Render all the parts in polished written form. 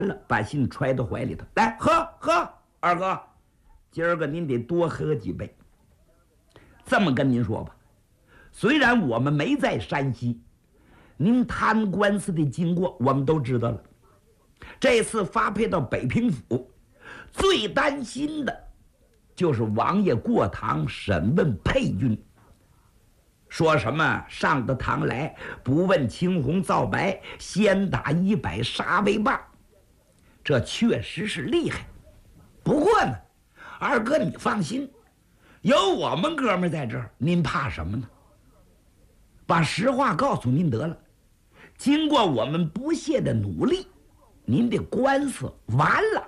了，把信揣到怀里头，来喝，二哥，今儿个您得多喝几杯。这么跟您说吧，虽然我们没在山西，您贪官司的经过我们都知道了。这次发配到北平府，最担心的就是王爷过堂审问沛君，说什么上得堂来不问青红皂白，先打100杀威棒，这确实是厉害。不过呢，二哥你放心，有我们哥们在这儿，您怕什么呢？把实话告诉您得了，经过我们不懈的努力，您的官司完了。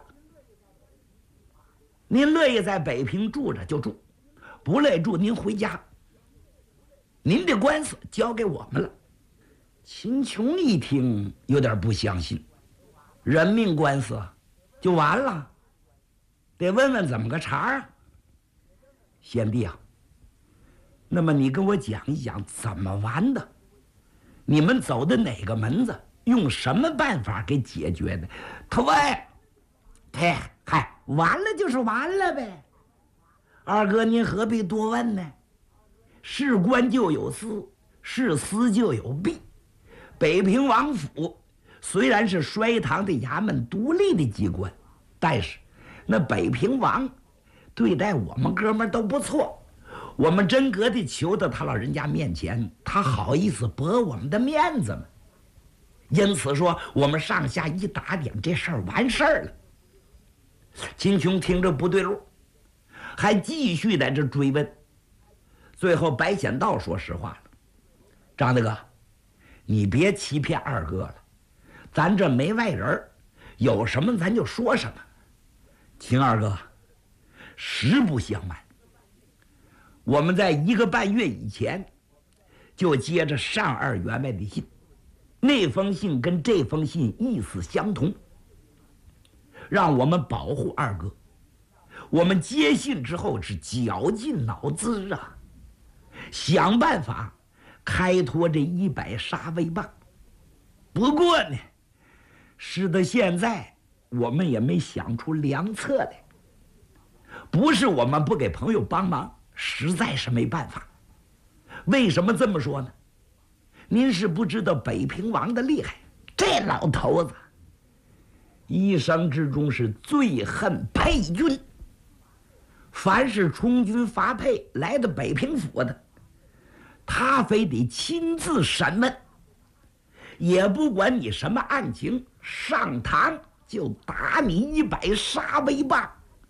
您乐意在北平住着就住，不乐意住您回家。您的官司交给我们了。秦琼一听有点不相信，人命官司就完了？得问问怎么个茬啊。贤弟啊，那么你跟我讲一讲怎么完的？你们走的哪个门子？用什么办法给解决的？嗨，完了就是完了呗。二哥您何必多问呢？是官就有私，是私就有弊。北平王府虽然是衰唐的衙门独立的机关，但是那北平王对待我们哥们都不错，我们真格的求到他老人家面前，他好意思驳我们的面子吗？因此说我们上下一打点，这事儿完事儿了。秦琼听着不对路，还继续在这追问。最后白显道说实话了，张大哥，你别欺骗二哥了，咱这没外人，有什么咱就说什么。秦二哥，实不相瞒，我们在1个半月以前就接着上二员外的信，那封信跟这封信意思相同，让我们保护二哥。我们接信之后是绞尽脑汁啊，想办法开脱这100杀威棒。不过呢，使得现在我们也没想出良策来。不是我们不给朋友帮忙，实在是没办法。为什么这么说呢？您是不知道北平王的厉害，这老头子一生之中是最恨沛君。凡是充军发配来的北平府的，他非得亲自审问，也不管你什么案情，上堂就打你100杀威棒。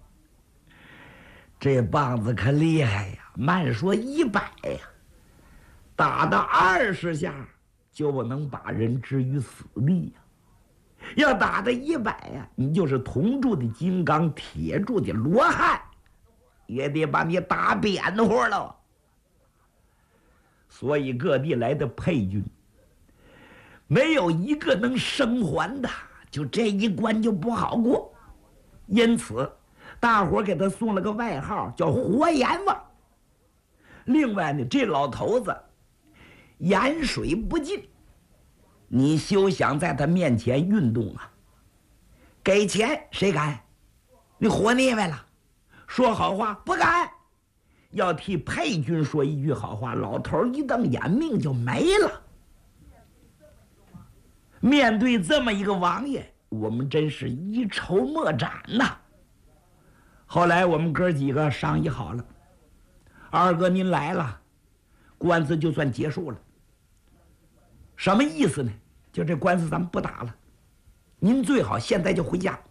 这棒子可厉害呀，慢说100呀，打到20下就不能把人置于死地呀。要打到100呀，你就是铜铸的金刚，铁铸的罗汉，也得把你打扁乎了。所以各地来的沛军，没有一个能生还的，就这一关就不好过。因此大伙给他送了个外号叫活阎王。另外呢，这老头子盐水不进，你休想在他面前运动啊。给钱谁敢？你活腻歪了，说好话不敢。要替沛君说一句好话，老头一瞪眼，命就没了。面对这么一个王爷，我们真是一筹莫展呐。后来我们哥几个商议好了，二哥您来了，官司就算结束了。什么意思呢？就这官司咱们不打了，您最好现在就回家。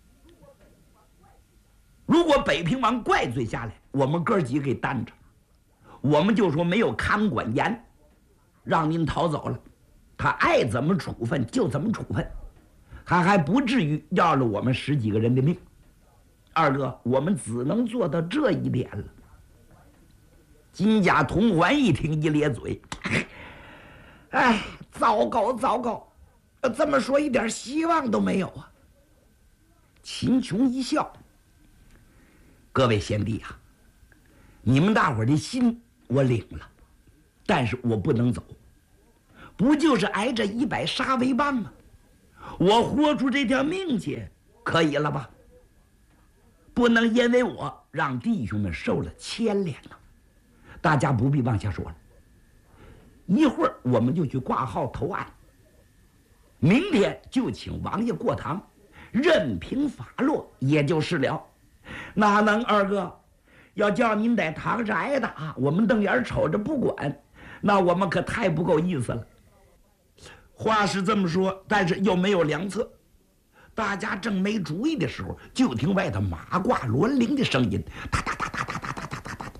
如果北平王怪罪下来，我们哥几个给担着，我们就说没有看管严，让您逃走了，他爱怎么处分就怎么处分，他还不至于要了我们10几个人的命。二哥，我们只能做到这一点了。金甲铜环一听一咧嘴，哎，糟糕糟糕，这么说一点希望都没有啊。秦琼一笑，各位贤弟啊，你们大伙的心我领了，但是我不能走，不就是挨着100杀威棒吗？ 我活出这条命去，可以了吧？不能因为我让弟兄们受了牵连呐。大家不必往下说了，一会儿我们就去挂号投案，明天就请王爷过堂，任凭发落，也就是了。哪能二哥要叫您在堂上挨打，我们瞪眼瞅着不管，那我们可太不够意思了。话是这么说，但是又没有良策。大家正没主意的时候，就听外头马挂銮铃的声音，哒哒哒哒哒哒哒哒哒哒，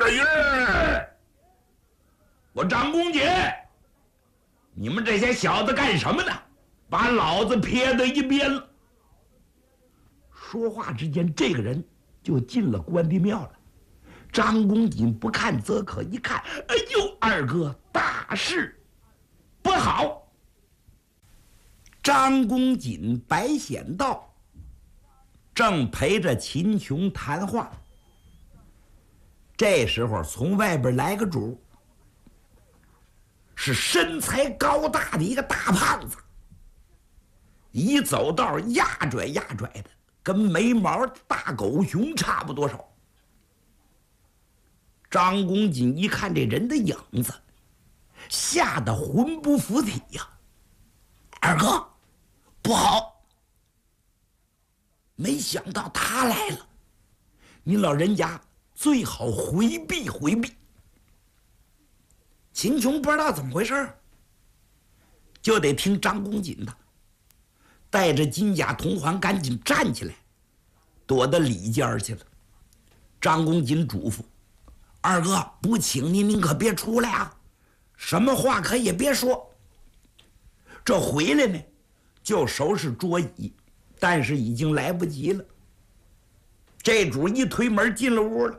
我张公杰，你们这些小子干什么呢？把老子撇到一边了。说话之间，这个人就进了关帝庙了。张公瑾不看则可，一看，哎呦，二哥，大事不好！张公瑾、白显道正陪着秦琼谈话，这时候从外边来个主，是身材高大的一个大胖子，一走道压拽压拽的，跟没毛的大狗熊差不多少。张公瑾一看这人的影子，吓得魂不附体呀！二哥，不好！没想到他来了，您老人家最好回避回避。秦琼不知道怎么回事，就得听张公瑾的，带着金甲铜环赶紧站起来，躲到里间去了。张公瑾嘱咐：“二哥，不请您，您可别出来啊，什么话可也别说。”这回来呢，就收拾桌椅，但是已经来不及了。这主一推门进了屋了，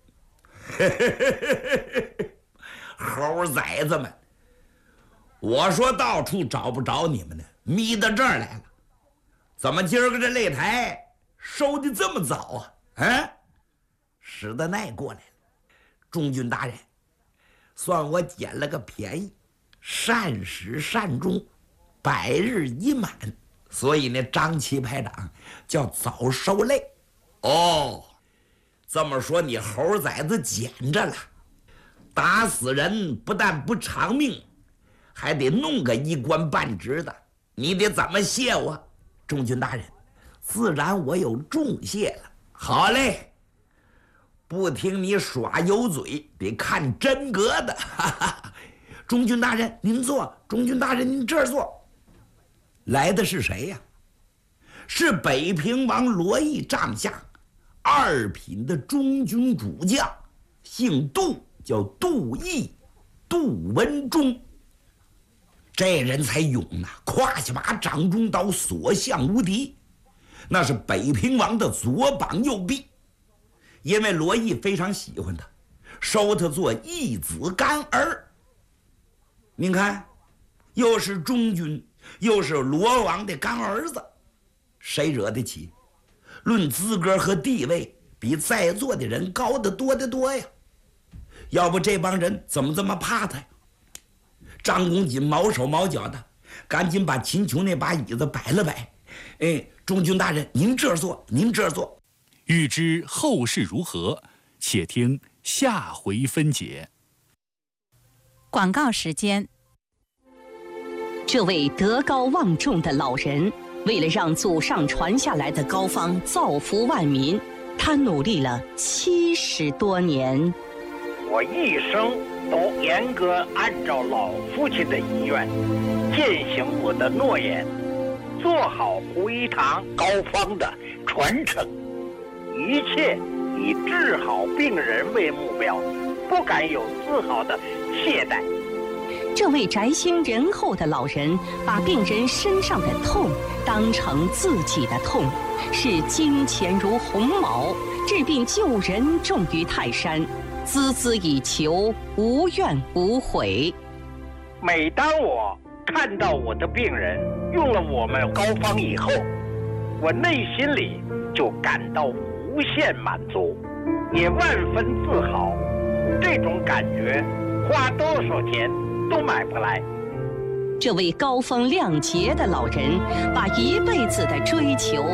猴崽子们，我说到处找不着你们呢，眯到这儿来了。怎么今儿个这擂台收的这么早啊？啊，史德奈过来了。中军大人，算我捡了个便宜，善始善终，100日已满，所以呢，张旗排长叫早受累。哦，这么说你猴崽子捡着了，打死人不但不偿命，还得弄个一官半职的，你得怎么谢我？中军大人，自然我有重谢了。好嘞，不听你耍油嘴，得看真格的。哈哈，中军大人您坐，中军大人您这儿坐。来的是谁呀？是北平王罗毅帐下2品的中军主将，姓杜，叫杜毅，杜文忠。这人才勇呐，胯下把掌中刀，所向无敌，那是北平王的左膀右臂。因为罗毅非常喜欢他，收他做义子干儿。您看，又是中军，又是罗王的干儿子，谁惹得起？论资格和地位，比在座的人高得多得多呀。要不这帮人怎么这么怕他呀？张公瑾毛手毛脚的，赶紧把秦琼那把椅子摆了摆。哎，中军大人，您这儿坐，您这儿坐。 欲知后事如何，且听下回分解。 广告时间。 这位德高望重的老人，为了让祖上传下来的膏方造福万民，他努力了70多年。 我一生都严格按照老父亲的遗愿，践行我的诺言，做好胡一堂膏方的传承，一切以治好病人为目标，不敢有丝毫的懈怠。 这位宅心仁厚的老人，把病人身上的痛当成自己的痛，视金钱如鸿毛，治病救人重于泰山，孜孜以求，无怨无悔。 每当我看到我的病人用了我们膏方以后，我内心里就感到无限满足，也万分自豪。这种感觉花多少钱都买不来。 这位高风亮节的老人，把一辈子的追求